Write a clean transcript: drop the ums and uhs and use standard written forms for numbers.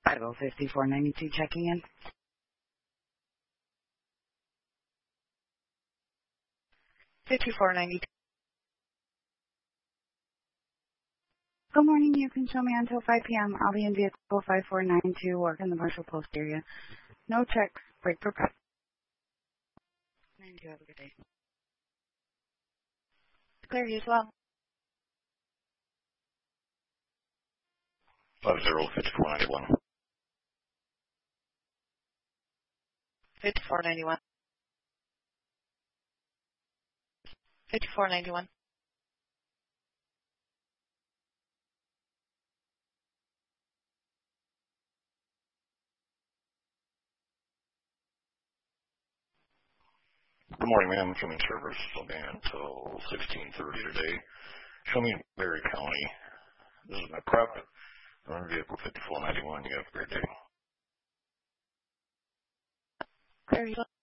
Idaho 5492 checking in. 5492. Good morning. You can show me until 5 p.m. I'll be in vehicle 5492, work in the Marshall Post area. No checks. Break for prep. 92, have a good day. Clear you as well. 505491. 5491. 5491. Good morning, ma'am. Human service will be until 16:30 today. Show me Berry County. This is my prep. I'm in vehicle 5491. You have a great day. Clear you as well.